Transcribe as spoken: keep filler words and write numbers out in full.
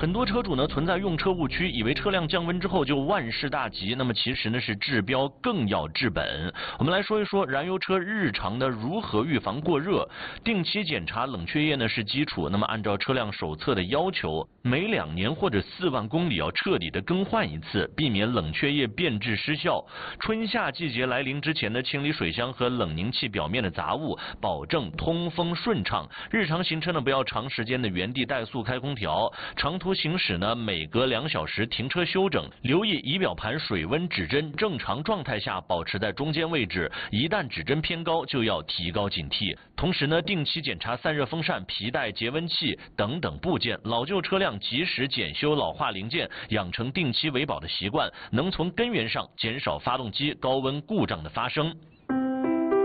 很多车主呢存在用车误区，以为车辆降温之后就万事大吉，那么其实呢是治标更要治本。我们来说一说燃油车日常的如何预防过热。定期检查冷却液呢是基础，那么按照车辆手册的要求，每两年或者四万公里要彻底的更换一次，避免冷却液变质失效。春夏季节来临之前呢，清理水箱和冷凝器表面的杂物，保证通风顺畅。日常行车呢，不要长时间的原地怠速开空调，长途行驶呢，每隔两小时停车休整，留意仪表盘水温指针正常状态下保持在中间位置，一旦指针偏高就要提高警惕。同时呢，定期检查散热风扇、皮带、节温器等等部件，老旧车辆及时检修老化零件，养成定期维保的习惯，能从根源上减少发动机高温故障的发生。